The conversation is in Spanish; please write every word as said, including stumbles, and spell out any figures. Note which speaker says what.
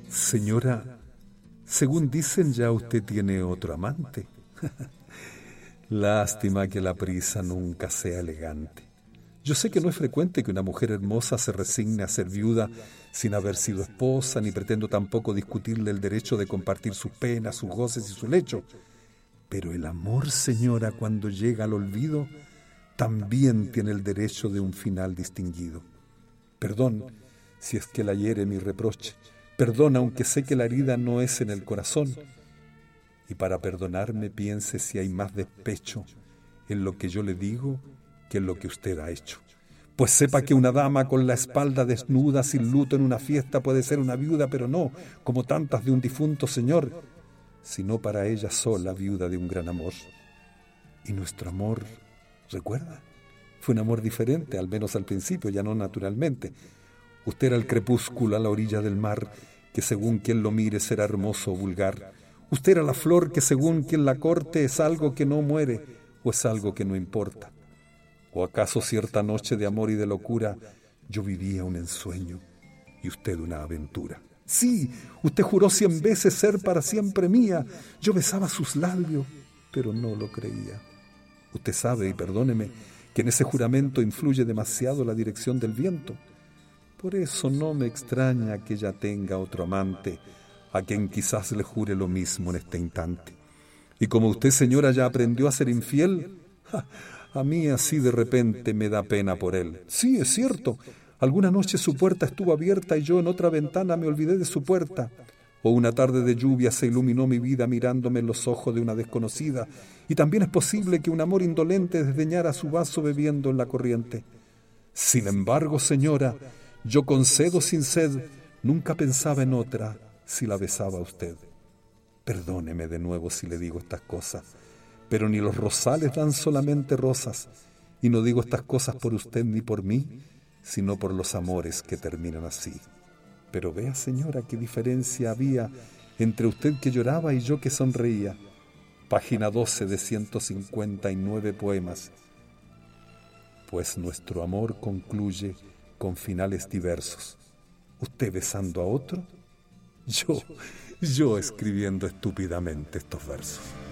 Speaker 1: Señora, según dicen, ya usted tiene otro amante. Lástima que la prisa nunca sea elegante. Yo sé que no es frecuente que una mujer hermosa se resigne a ser viuda sin haber sido esposa, ni pretendo tampoco discutirle el derecho de compartir sus penas, sus goces y su lecho. Pero el amor, señora, cuando llega al olvido, también tiene el derecho de un final distinguido. Perdón si es que la hiere mi reproche. Perdón, aunque sé que la herida no es en el corazón. Y para perdonarme piense si hay más despecho en lo que yo le digo que en lo que usted ha hecho. Pues sepa que una dama con la espalda desnuda, sin luto en una fiesta, puede ser una viuda, pero no como tantas de un difunto señor, sino para ella sola viuda de un gran amor. Y nuestro amor, ¿recuerda? Fue un amor diferente, al menos al principio, ya no naturalmente. Usted era el crepúsculo a la orilla del mar, que según quien lo mire será hermoso o vulgar. Usted era la flor que según quien la corte es algo que no muere o es algo que no importa. ¿O acaso cierta noche de amor y de locura yo vivía un ensueño y usted una aventura? Sí, usted juró cien veces ser para siempre mía. Yo besaba sus labios, pero no lo creía. Usted sabe, y perdóneme, que en ese juramento influye demasiado la dirección del viento. Por eso no me extraña que ella tenga otro amante, a quien quizás le jure lo mismo en este instante. Y como usted, señora, ya aprendió a ser infiel, ja, a mí así de repente me da pena por él. Sí, es cierto. Alguna noche su puerta estuvo abierta y yo en otra ventana me olvidé de su puerta. O una tarde de lluvia se iluminó mi vida mirándome en los ojos de una desconocida. Y también es posible que un amor indolente desdeñara su vaso bebiendo en la corriente. Sin embargo, señora, yo concedo sin sed, nunca pensaba en otra si la besaba a usted. Perdóneme de nuevo si le digo estas cosas, pero ni los rosales dan solamente rosas, y no digo estas cosas por usted ni por mí, sino por los amores que terminan así. Pero vea, señora, qué diferencia había entre usted que lloraba y yo que sonreía. Página doce de ciento cincuenta y nueve poemas. Pues nuestro amor concluye con finales diversos. Usted besando a otro, yo, yo escribiendo estúpidamente estos versos.